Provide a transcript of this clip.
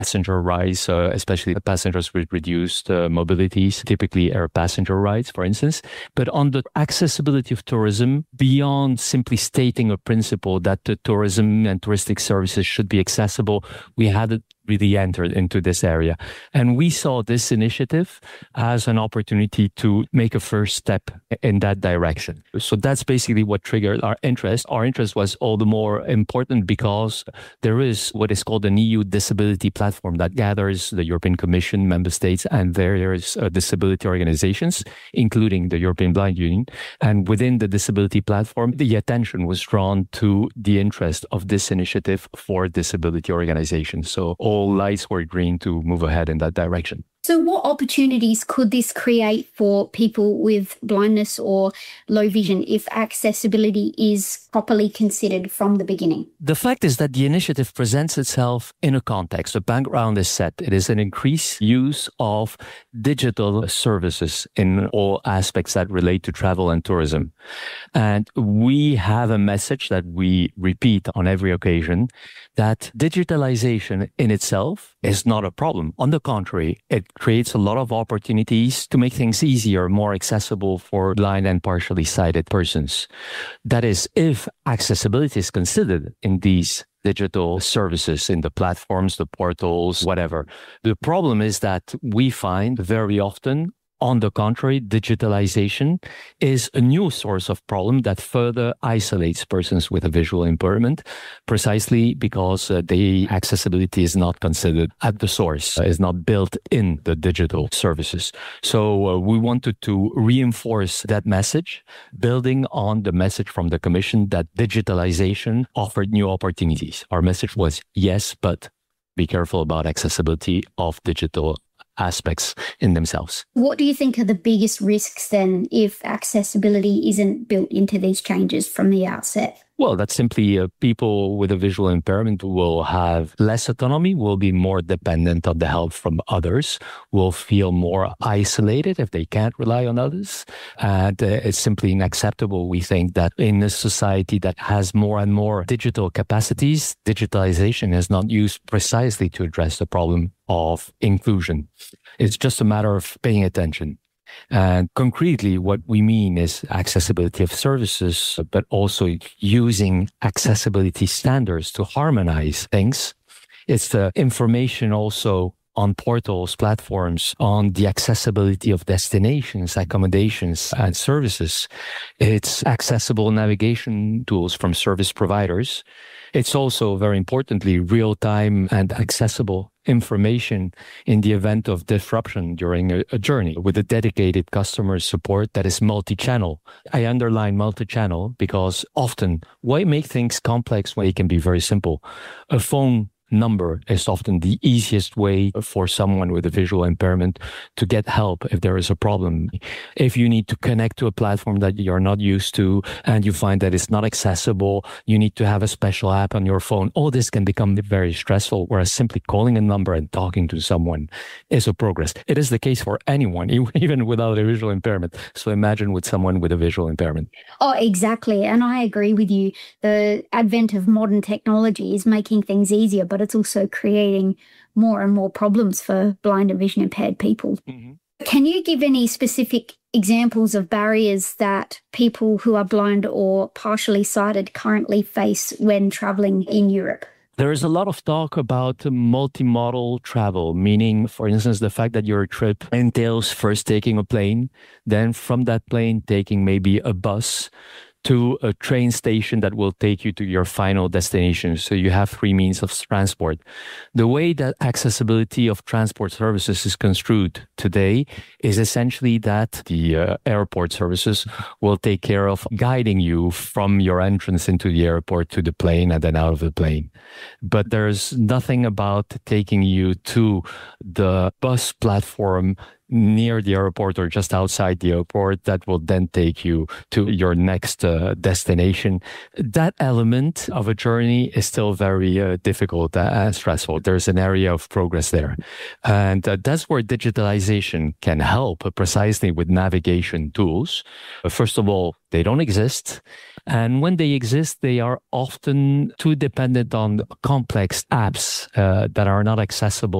passenger rides, especially the passengers with reduced mobilities, typically air passenger rides, for instance. But on the accessibility of tourism, beyond simply stating a principle that the tourism and touristic services should be accessible, we had really entered into this area. And we saw this initiative as an opportunity to make a first step in that direction. So that's basically what triggered our interest. Our interest was all the more important because there is what is called an EU disability platform that gathers the European Commission, member states, and various disability organizations, including the European Blind Union. And within the disability platform, the attention was drawn to the interest of this initiative for disability organizations. So all lights were green to move ahead in that direction. So what opportunities could this create for people with blindness or low vision if accessibility is properly considered from the beginning? The fact is that the initiative presents itself in a context. The background is set. It is an increased use of digital services in all aspects that relate to travel and tourism. And we have a message that we repeat on every occasion, that digitalization in itself is not a problem. On the contrary, it creates a lot of opportunities to make things easier, more accessible for blind and partially sighted persons. That is, if accessibility is considered in these digital services, in the platforms, the portals, whatever. The problem is that we find very often, on the contrary, digitalization is a new source of problem that further isolates persons with a visual impairment, precisely because the accessibility is not considered at the source, is not built in the digital services. So we wanted to reinforce that message, building on the message from the Commission that digitalization offered new opportunities. Our message was, yes, but be careful about accessibility of digital aspects in themselves. What do you think are the biggest risks then if accessibility isn't built into these changes from the outset? Well, that's simply people with a visual impairment will have less autonomy, will be more dependent on the help from others, will feel more isolated if they can't rely on others. And it's simply unacceptable, we think, that in a society that has more and more digital capacities, digitalization is not used precisely to address the problem of inclusion. It's just a matter of paying attention. And concretely, what we mean is accessibility of services, but also using accessibility standards to harmonize things. It's the information also on portals, platforms, on the accessibility of destinations, accommodations, and services. It's accessible navigation tools from service providers. It's also, very importantly, real-time and accessible information in the event of disruption during a journey with a dedicated customer support that is multi-channel. I underline multi-channel because often, why make things complex when it can be very simple? A phone number is often the easiest way for someone with a visual impairment to get help if there is a problem. If you need to connect to a platform that you're not used to and you find that it's not accessible, you need to have a special app on your phone. All this can become very stressful, whereas simply calling a number and talking to someone is a progress. It is the case for anyone, even without a visual impairment. So imagine with someone with a visual impairment. Oh, exactly. And I agree with you. The advent of modern technology is making things easier, but it's also creating more and more problems for blind and vision impaired people. Mm-hmm. Can you give any specific examples of barriers that people who are blind or partially sighted currently face when traveling in Europe? There is a lot of talk about multimodal travel, meaning, for instance, the fact that your trip entails first taking a plane, then from that plane taking maybe a bus to a train station that will take you to your final destination. So you have three means of transport. The way that accessibility of transport services is construed today is essentially that the airport services will take care of guiding you from your entrance into the airport to the plane and then out of the plane. But there's nothing about taking you to the bus platform near the airport or just outside the airport that will then take you to your next destination. That element of a journey is still very difficult and stressful. There's an area of progress there. And that's where digitalization can help precisely with navigation tools. First of all, they don't exist. And when they exist, they are often too dependent on complex apps that are not accessible